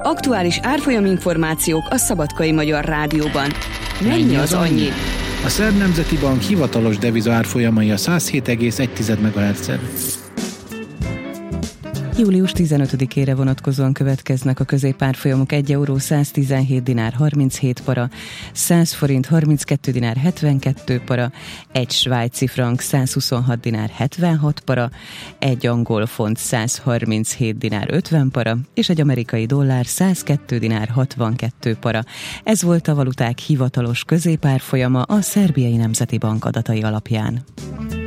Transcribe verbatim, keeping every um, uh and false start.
Aktuális árfolyam információk a Szabadkai Magyar Rádióban. Mennyi az annyi? A Szerb Nemzeti Bank hivatalos deviza árfolyamai a száz hét egész egy megahertzen. július tizenötödikére vonatkozóan következnek a középárfolyamok: egy euró száztizenhét dinár harminchét para, száz forint harminckét dinár hetvenkét para, egy svájci frank százhuszonhat dinár hetvenhat para, egy angol font százharminchét dinár ötven para, és egy amerikai dollár százkettő dinár hatvankét para. Ez volt a valuták hivatalos középárfolyama a Szerbiai Nemzeti Bank adatai alapján.